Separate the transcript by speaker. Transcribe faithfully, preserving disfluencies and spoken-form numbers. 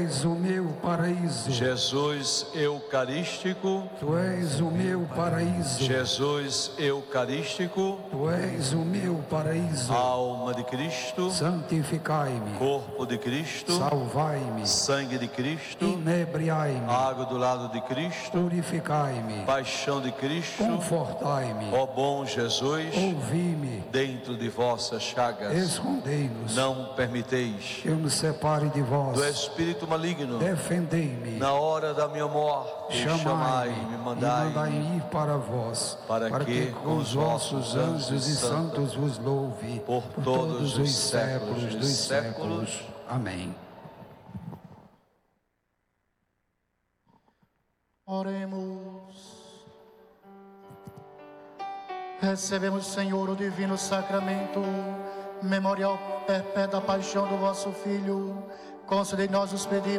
Speaker 1: és o meu paraíso.
Speaker 2: Jesus Eucarístico,
Speaker 1: Tu és o meu paraíso.
Speaker 2: Jesus Eucarístico,
Speaker 1: Tu és o meu paraíso.
Speaker 2: alma de Cristo,
Speaker 1: Santificai-me.
Speaker 2: corpo de Cristo,
Speaker 1: Salvai-me.
Speaker 2: sangue de Cristo,
Speaker 1: Inebriai-me.
Speaker 2: água do lado de Cristo,
Speaker 1: Purificai-me.
Speaker 2: paixão de Cristo,
Speaker 1: Confortai-me.
Speaker 2: ó bom Jesus,
Speaker 1: Ouvi-me.
Speaker 2: dentro de vossas chagas,
Speaker 1: Escondei-nos.
Speaker 2: não permiteis
Speaker 1: Que eu me separe de vós.
Speaker 2: do espírito maligno.
Speaker 1: Defendei-me.
Speaker 2: Na hora da minha morte, chamai-me,
Speaker 1: Chamai-me e
Speaker 2: mandai,
Speaker 1: mandai ir para vós,
Speaker 2: para
Speaker 1: para
Speaker 2: que
Speaker 1: que com os vossos anjos e santos vos louve
Speaker 2: por todos os séculos dos séculos.
Speaker 1: Amém.
Speaker 3: Oremos. Recebemos, Senhor, o divino sacramento, memorial perpétua da paixão do vosso Filho. Concedei-nós os pedimos